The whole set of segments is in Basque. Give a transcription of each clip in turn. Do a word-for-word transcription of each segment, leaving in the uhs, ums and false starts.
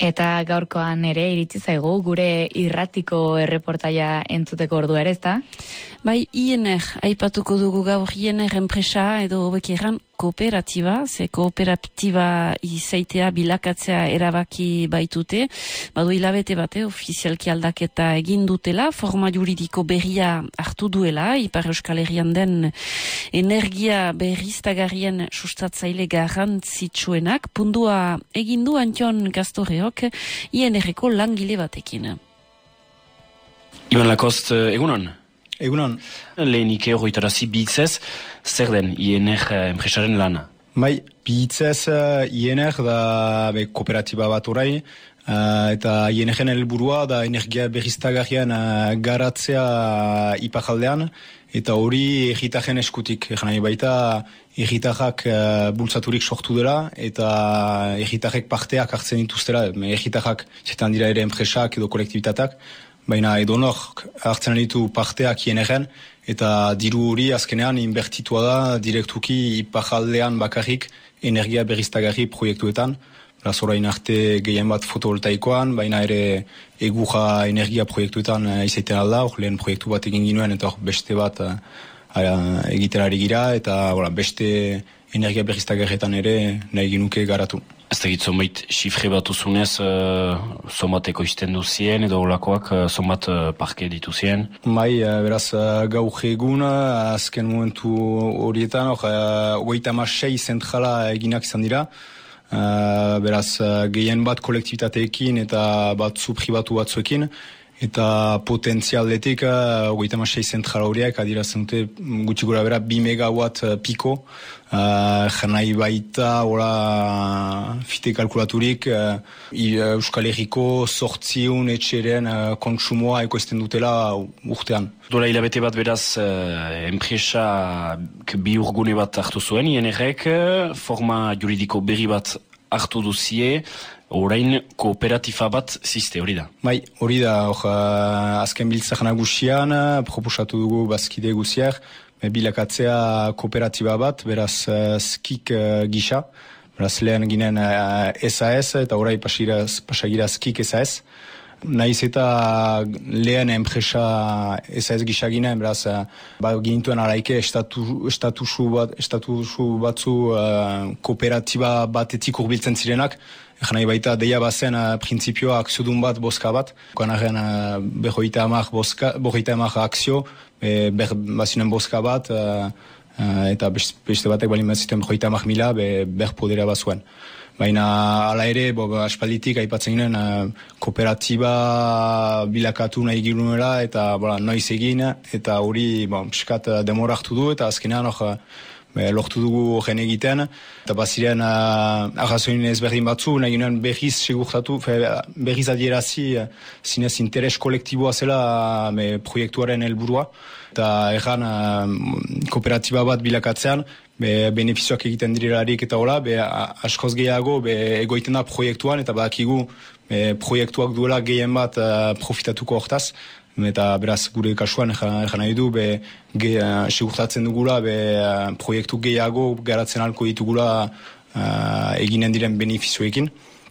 Eta gaurkoan ere iritsi zaigu gure irratiko erreportaia entzuteko ordua ere, ezta? Bai, I N R, aipatuko dugu gaur I N R enpresa edo bekeran kooperatiba, ze kooperatiba izaitea bilakatzea erabaki baitute, badu hilabete bate ofizialki aldaketa egin dutela, forma juridiko berria hartu duela, Ipar Euskal Herrian den energia berriztagarrien sustatzaile garrantzitsuenak, pundua egin du Antion Gastoreok I N R-eko langile batekin. Iban Lakost, egunon? Egunon. Lehenik horretarazi bihitzez, zer den I N R enpresaren lana? Bai, bihitzez I N R da be, kooperatiba bat orai, uh, eta I N R-en helburua da energia berriztagarrian uh, garatzea iparaldean, eta hori erritarren eskutik. Egan nahi baita, erritarrak uh, bultzaturik sortu dela, eta erritarrek parteak hartzen dituztela. Erritarrak zetan dira ere enpresak edo kolektibitatak, baina edonok hartzen ditu parteak I N R-en, eta diru hori azkenean inbertitua da direktuki iparaldean bakarrik energia berriztagarri proiektuetan. Beraz orain arte gehien bat fotovoltaikoan, baina ere egurra energia proiektuetan izaiten alda, hor lehen proiektu bat egin ginuen, eta hor beste bat uh, egiterari gira, eta voilà, beste energia berriztagarrietan ere nahi ginuke garatu. Ez da gitzon behit, xifre bat uzunez, uh, zonbateko izten duzien, edo olakoak uh, zonbat uh, parke dituzien? Bai, uh, beraz, uh, gaur egun, uh, azken momentu horietan, hor, uh, hogeita hamasei zentrala eginak izan dira, uh, beraz, uh, gehien bat kolektibitateekin eta batzu pribatu batzuekin, eta potentzialdetik hogeita hamasei zentral horiek adierazten dute gutxi gora bera bi megawatt uh, piko, uh, janai baita ora fite kalkulaturik uh, Euskal Herriko zortziun etxeren uh, kontsumoa ekoizten dutela urtean. Dola hilabete bat beraz, uh, enpresa bi urgune bat hartu zuen, I N R-ek forma juridiko berri bat hartu duzie, orain kooperatifa bat ziste, hori da? Bai, hori da, hor, uh, azken biltzak nagusian, proposatu dugu bazkide guziak, bilakatzea kooperatiba bat, beraz uh, skik uh, gisa, beraz lehen ginen uh, S A S, eta orai pasagira skik S A S. Naiz eta lehen enpresa S A S gisa ginen, beraz, uh, ba, ginituen araike estatu, estatusu, bat, estatusu batzu uh, kooperatiba batetik urbiltzen zirenak, Egan nahi baita, deia bazen uh, printzipioa akziodun bat, boska bat. Kanaren uh, behoita amak boska, behoita amak akzio, be, ber, bazinen boska bat, uh, uh, eta beste, beste batek balin baziten behoita amak mila, be, ber podera bazuen. Baina, ala ere, bo, aspalditik aipatzen ginen, uh, kooperatiba bilakatu nahi girunuela, eta bola, noiz egin, eta hori bo, piskat demora hartu du, eta azkenean hor, Be, lortu dugu horren egiten, eta baziren uh, arrazoin ezberdin batzu, nahi ginen berriz segurtatu, berriz adierazi uh, zinez interes kolektiboa zela uh, proiektuaren helburua, eta erran uh, kooperatiba bat bilakatzean, be, benefizioak egiten direlarik eta hola, be, askoz gehiago be, egoiten da proiektuan, eta badakigu be, proiektuak duela gehien bat uh, profitatuko hortaz, eta beraz gure kasuan egan nahi du be, ge, uh, segurtatzen dugula be, uh, proiektu gehiago garatzen alko ditugula uh, eginen diren benefizioekin,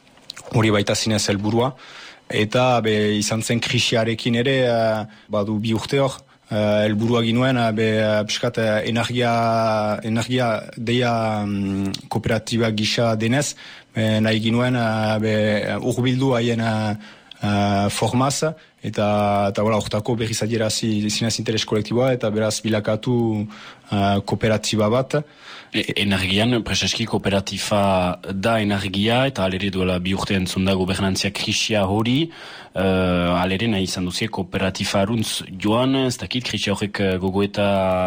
hori baita zinez helburua, eta be, izan zen krisiarekin ere uh, badu bi urte hor, uh, helburua ginuen uh, be, uh, piskat uh, energia, energia deia um, kooperatiba gisa denez, be, nahi ginuen uh, be, urbildu haien uh, uh, formaz, eta eta bola hortako berriz adierazi zinez interes kolektiboa eta beraz bilakatu uh, kooperatiba bat. E, energian, preseski kooperatifa da energia eta alere duela bi urte entzunda gobernantzia krisia hori, uh, alere nahi izan duzie kooperatifa aruntz joan, ez dakit krisia horrek gogoeta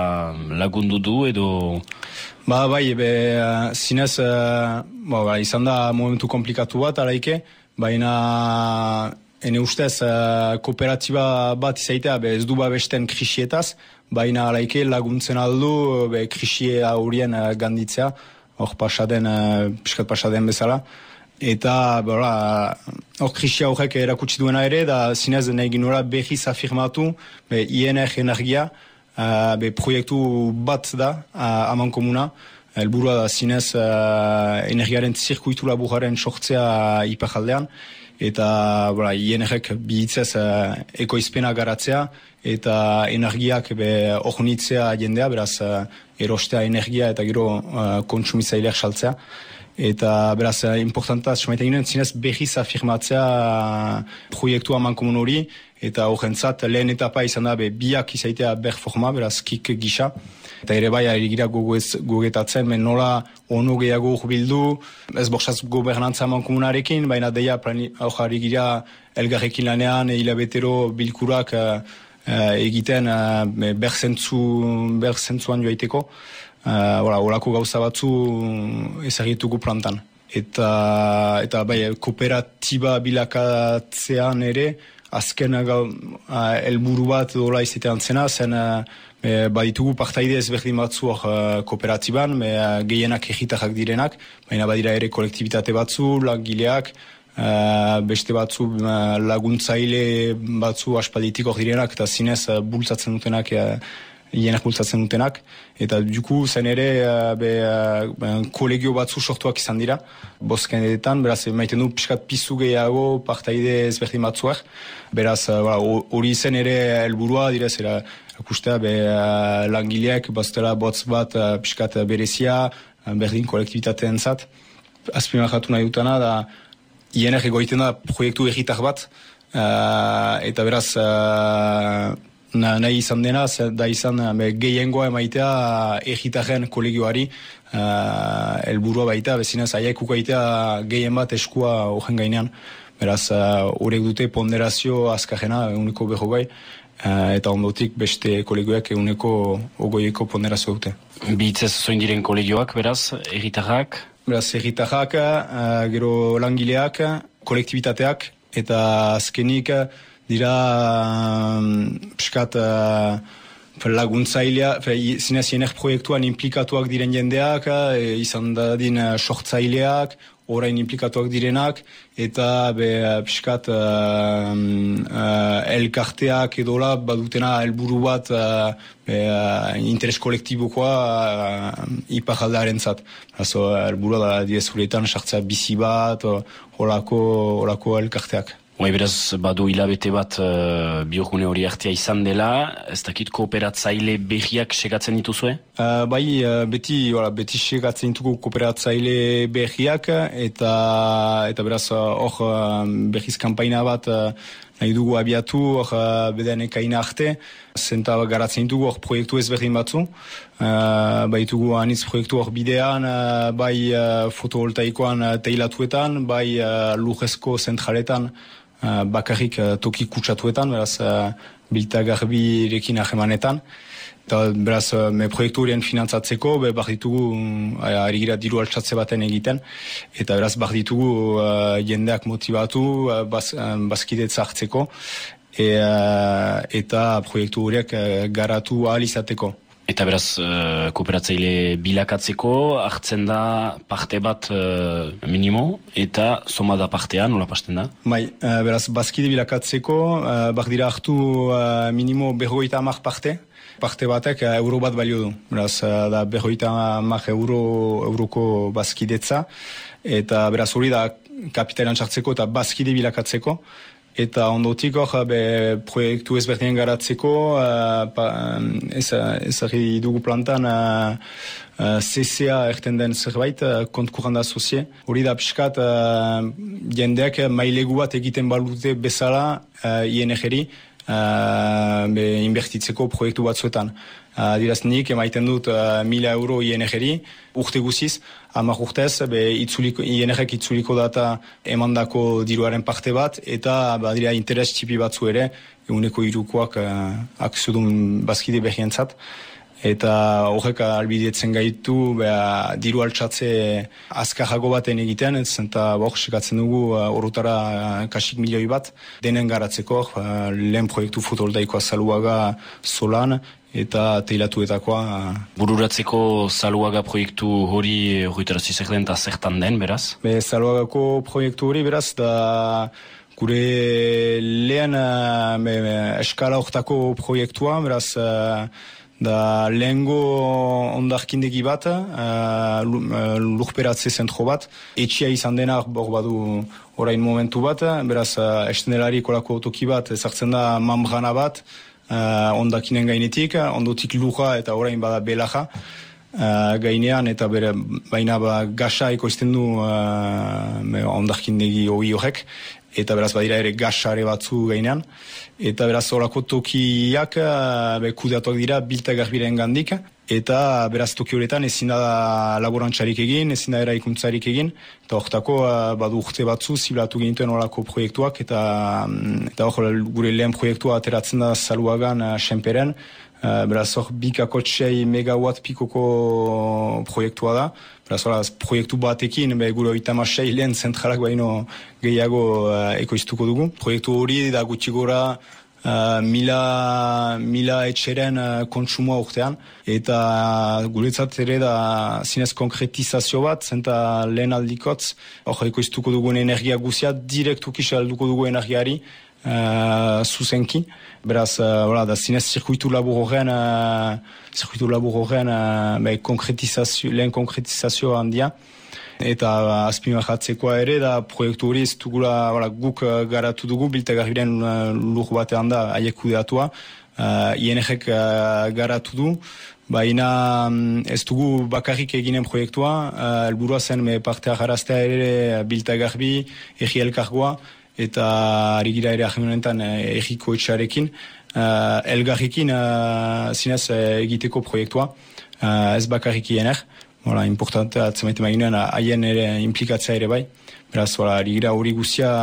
lagundu du edo... Ba bai, be, uh, zinez uh, ba, ba, izan da momentu komplikatu bat alaike, baina... Ene ustez, uh, kooperatiba bat izaitea, be, ez du babesten krisietaz, baina alaike laguntzen aldu, be, krisia horien uh, ganditzea, hor pasaden, uh, piskat pasaden bezala. Eta, hor krisia horrek erakutsi duena ere, da zinez nahi ginura behiz afirmatu, be, I N R energia, uh, be, proiektu bat da, uh, aman komuna, helburua da zinez uh, energiaren zirkuitu laburaren sortzea iparraldean, eta bora, I N G-ek bihitzez uh, ekoizpena garatzea, eta energiak be ornitzea jendea, beraz uh, erostea energia eta gero uh, kontsumitzaileak saltzea. Eta beraz, importanta, semaita ginen, zinez behiz afirmatzea uh, proiektua mankomun hori, eta horrentzat lehen etapa izan da be, biak izaitea ber forma, beraz kik gisa. Eta ere bai, ari gira gogetatzen, men nola onu gehiago urbildu, ez borsaz gobernantza mankomunarekin, baina deia hor ari gira elgarrekin lanean, hilabetero bilkurak uh, uh, egiten uh, berzentzu, berzentzuan joaiteko. Uh, Olako gauza batzu ezagitugu plantan. Eta, eta bai, kooperatiba bilakatzean ere, azken helburu uh, bat dola izatean zena, zen uh, baditugu partaide ezberdin batzu hor uh, kooperatiban, uh, gehienak egitarrak direnak, baina badira ere kolektibitate batzu, langileak, uh, beste batzu uh, laguntzaile batzu aspalditik hor direnak, eta zinez uh, bultzatzen dutenak, uh, hienak bultzatzen dutenak, eta duku zen ere uh, be, uh, kolegio batzu sortuak izan dira, boskenetan, beraz, maiten du piskat pizu gehiago partaide ezberdin batzuak, beraz, hori uh, zen ere helburua dira zera, akustea, be, uh, langileak, bazutela botz bat uh, piskat berezia, uh, berdin kolektibitateen zat. Azpimarratu nahi dutana, da, I N G egoiten da proiektu egitar bat, uh, eta beraz, uh, Na, nahi izan dena, da izan gehiengoa emaitea egitaren kolegioari uh, helburua baita, bezinez aiek ukaitea gehien bat eskua horren gainean. Beraz, horrek uh, dute ponderazio azkajena, eguneko behogoi, uh, eta ondotik beste kolegioak eguneko ogoieko ponderazio dute. Bihitzez zoin diren kolegioak, beraz, egitarrak? Beraz, egitarrak, uh, gero langileak, kolektibitateak, eta azkenik, dira um, piskat uh, laguntzailea, zinez jener proiektuan implikatuak diren jendeak, e, izan dadin uh, sortzaileak, orain implikatuak direnak, eta be, piskat uh, uh, elkarteak edola badutena helburu bat uh, be, uh, interes kolektibokoa uh, iparaldearen zat. Hazo, helburua da diezuretan sartzea bizi bat, horako, horako elkarteak. Bai, beraz, badu hilabete bat uh, biogune hori artea izan dela, ez dakit kooperatzaile berriak segatzen dituzue? Uh, bai, uh, beti, wala, beti segatzen ditugu kooperatzaile berriak, eta, eta beraz, hor uh, berriz kampaina bat uh, nahi dugu abiatu, hor uh, beden ekaina arte, zenta garatzen ditugu hor proiektu ezberdin batzu, uh, baitugu anitz proiektu hor bidean, uh, bai uh, fotovoltaikoan uh, teilatuetan, bai uh, lujezko zentraletan, Uh, bakarrik uh, toki kutsatuetan, beraz, uh, bilta garbirekin ahemanetan. Eta beraz, uh, me proiektu horien finantzatzeko, be, bar ditugu, uh, ari gira diru altxatze baten egiten, eta beraz, bar ditugu uh, jendeak motivatu, uh, bas, uh, bazkidetza hartzeko, e, uh, eta proiektu horiek uh, garatu ahal izateko. Eta beraz, uh, kooperatzaile bilakatzeko, hartzen da parte bat uh, minimo, eta soma da partean, nola pasten da? Bai, uh, beraz, bazkide bilakatzeko, uh, bak dira hartu uh, minimo berroita amak parte, parte batek uh, euro bat balio du. Beraz, uh, da berroita amak euro, euroko bazkidetza, eta beraz hori da kapitailan sartzeko eta bazkide bilakatzeko. Eta ondotik hor, proiektu ezberdinen garatzeko, uh, ezagri dugu plantan uh, uh, C C A erten den zerbait, uh, kontkurranda sozie. Hori da piskat, uh, jendeak mailegu bat egiten balute bezala uh, I N G-ri uh, inbertitzeko proiektu batzuetan. Uh, diraz nik emaiten dut uh, mila euro I N G-ri, urte guziz, hamar urtez, itzuliko, I N G-ek itzuliko data emandako diruaren parte bat, eta badira interes txipi batzu ere, eguneko irukoak uh, akzudun bazkide behientzat. Eta horrek albidetzen gaitu beha, diru altxatze azkarrago baten egiten, eta hor sekatzen dugu horretara uh, kasik milioi bat, denen garatzeko, uh, lehen proiektu fotovoltaikoa Zaluaga Solan, eta teilatuetakoa. Bururatzeko Zaluaga proiektu hori horretara zizek den eta zertan den, beraz? Be, Zaluagako proiektu hori, beraz, da gure lehen uh, be, eskala horretako proiektua, beraz, uh, da lehengo ondarkindegi bat, uh, lurperatze zentro bat, etxia izan dena hor badu orain momentu bat, beraz uh, estenelari kolako otoki bat, ezartzen da mambrana bat, uh, ondakinen gainetik, ondotik lurra eta orain bada belaja, uh, gainean eta bere baina ba, gasa ekoizten du uh, ondarkindegi hori horrek, eta beraz badira ere gasare batzu gainean, eta beraz horako tokiak be, kudeatuak dira bilta garbiren gandik, eta beraz toki horretan ezin da laborantzarik egin, ezin da eraikuntzarik egin, eta horretako badu urte batzu ziblatu ginituen horako proiektuak, eta, eta hor gure lehen proiektua ateratzen da Zaluagan senperen, Uh, beraz hor bikakotxei megawatt pikoko proiektua da. Beraz hor proiektu batekin be, gure oitamasei lehen zentralak baino gehiago uh, ekoiztuko dugu. Proiektu hori da gutxi gora uh, mila, mila etxeren uh, kontsumoa urtean. Eta guretzat ere da zinez konkretizazio bat, zenta lehen aldikotz hor ekoiztuko dugun energia guzia direktuki salduko dugu energiari. Uh, zuzenki, beraz, uh, voilà, da zinez zirkuitu labur horren, uh, zirkuitu labur horren uh, konkretizazio, lehen konkretizazio handia, eta uh, azpimarratzekoa ere, da proiektu hori ez dugula, voilà, guk uh, garatu dugu, biltagarriren uh, lur batean da, haiek kudeatua, uh, I N G-ek uh, garatu du, baina um, ez dugu bakarrik eginen proiektua, uh, helburua zen me parte agarraztea ere biltagarbi, egi elkargoa, eta ari gira ere ahimenetan egiko etxarekin, uh, elgarrikin uh, zinez egiteko proiektua, uh, ez bakarrik iener, voilà, importante atzemaite maginean haien ere implikatzea ere bai, beraz, voilà, ari gira hori guzia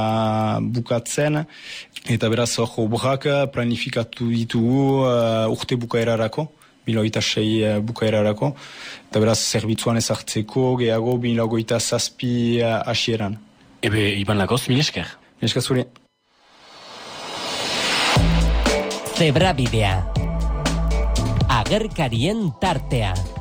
bukatzen, eta beraz, hor obrak planifikatu ditugu uh, urte bukaerarako, mila hogeita sei bukaerarako, eta beraz, zerbitzuan ezartzeko, gehiago, mila hogeita zazpi hasieran. Ebe, Iban Lagoz, mil esker. Mil esker zuri. Zebrabidea. Agerkarien tartea.